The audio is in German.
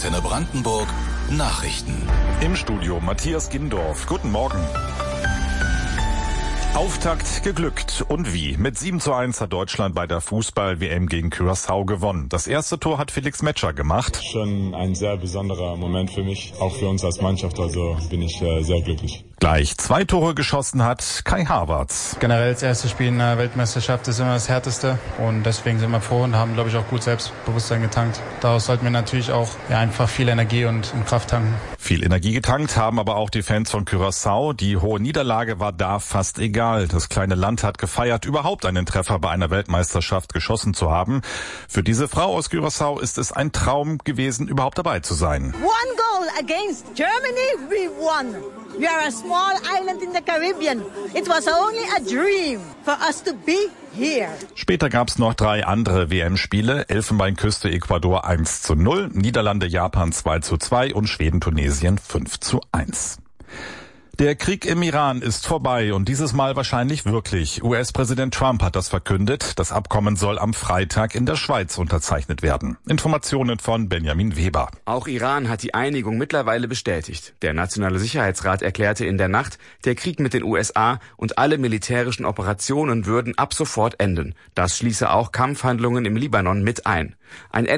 Antenne Brandenburg Nachrichten. Im Studio Matthias Gindorf. Guten Morgen. Auftakt geglückt. Und wie? Mit 7:1 hat Deutschland bei der Fußball-WM gegen Curaçao gewonnen. Das erste Tor hat Felix Metscher gemacht. Schon ein sehr besonderer Moment für mich, auch für uns als Mannschaft, also bin ich sehr glücklich. Gleich 2 Tore geschossen hat Kai Havertz. Generell das erste Spiel in der Weltmeisterschaft ist immer das härteste und deswegen sind wir froh und haben, glaube ich, auch gut Selbstbewusstsein getankt. Daraus sollten wir natürlich auch einfach viel Energie und Kraft tanken. Viel Energie getankt haben aber auch die Fans von Curaçao. Die hohe Niederlage war da fast egal. Das kleine Land hat gefeiert, überhaupt einen Treffer bei einer Weltmeisterschaft geschossen zu haben. Für diese Frau aus Curaçao ist es ein Traum gewesen, überhaupt dabei zu sein. One goal against Germany, we won. We are a small island in the Caribbean. It was only a dream for us to be here. Später gab's noch 3 andere WM-Spiele. Elfenbeinküste Ecuador 1:0, Niederlande Japan 2:2 und Schweden Tunesien 5:1. Der Krieg im Iran ist vorbei und dieses Mal wahrscheinlich wirklich. US-Präsident Trump hat das verkündet. Das Abkommen soll am Freitag in der Schweiz unterzeichnet werden. Informationen von Benjamin Weber. Auch Iran hat die Einigung mittlerweile bestätigt. Der Nationale Sicherheitsrat erklärte in der Nacht, der Krieg mit den USA und alle militärischen Operationen würden ab sofort enden. Das schließe auch Kampfhandlungen im Libanon mit ein. Ein